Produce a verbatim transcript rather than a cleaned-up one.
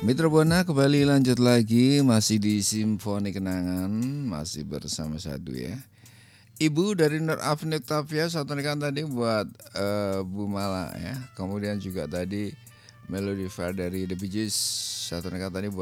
Mitra Buana kembali lanjut lagi masih di Simfoni Kenangan, masih bersama Sadu ya. Ibu dari Nur Afni Octavia satu rekan tadi buat eh, Bu Mala ya. Kemudian juga tadi Melody Fair dari The Bee Gees satu rekan tadi buat